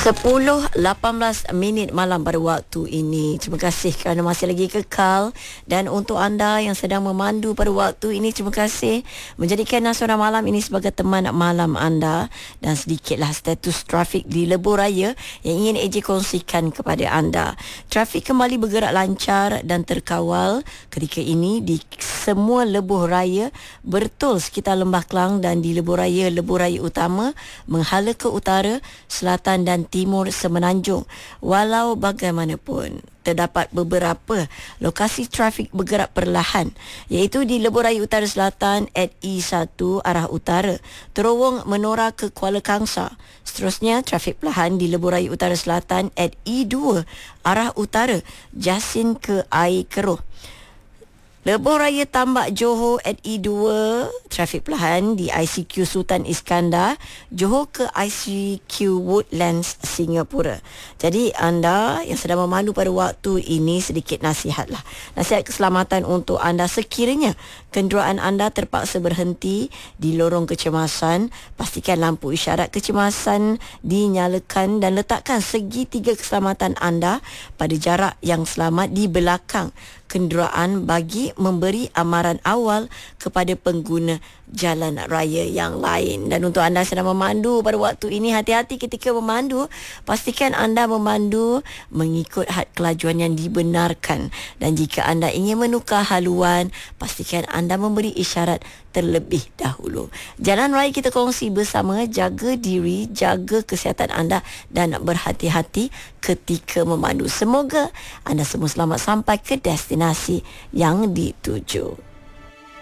10:18 malam pada waktu ini. Terima kasih kerana masih lagi kekal. Dan untuk anda yang sedang memandu pada waktu ini, terima kasih menjadikan Nasional Malam ini sebagai teman malam anda. Dan sedikitlah status trafik di Lebuh Raya yang ingin AJ kongsikan kepada anda. Trafik kembali bergerak lancar dan terkawal ketika ini di semua Lebuh Raya bertul sekitar Lembah Kelang dan di Lebuh Raya Utama menghala ke utara, selatan dan timur Semenanjung. Walau bagaimanapun, terdapat beberapa lokasi trafik bergerak perlahan, iaitu di Lebuh Raya Utara Selatan at E1 arah utara, terowong menora ke Kuala Kangsar. Seterusnya, trafik perlahan di Lebuh Raya Utara Selatan at E2 arah utara, Jasin ke Air Keruh. Lebuh Raya Tambak Johor at E2, trafik perlahan di ICQ Sultan Iskandar, Johor ke ICQ Woodlands, Singapura. Jadi anda yang sedang memandu pada waktu ini, sedikit nasihatlah. Nasihat keselamatan untuk anda sekiranya kenderaan anda terpaksa berhenti di lorong kecemasan, pastikan lampu isyarat kecemasan dinyalakan dan letakkan segitiga keselamatan anda pada jarak yang selamat di belakang kenderaan bagi memberi amaran awal kepada pengguna jalan raya yang lain. Dan untuk anda sedang memandu pada waktu ini, hati-hati ketika memandu. Pastikan anda memandu mengikut had kelajuan yang dibenarkan. Dan jika anda ingin menukar haluan, pastikan anda memberi isyarat terlebih dahulu. Jalan raya kita kongsi bersama, jaga diri, jaga kesihatan anda dan berhati-hati ketika memandu. Semoga anda semua selamat sampai ke destinasi yang dituju.